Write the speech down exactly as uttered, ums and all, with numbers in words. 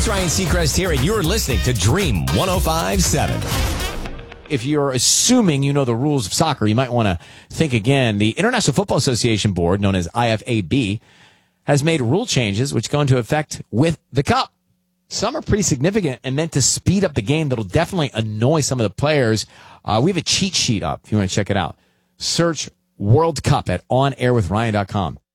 It's Ryan Seacrest here, and you're listening to Dream one oh five point seven. If you're assuming you know the rules of soccer, you might want to think again. The International Football Association Board, known as I F A B, has made rule changes which go into effect with the Cup. Some are pretty significant and meant to speed up the game that'll definitely annoy some of the players. Uh, we have a cheat sheet up if you want to check it out. Search World Cup at on air with ryan dot com.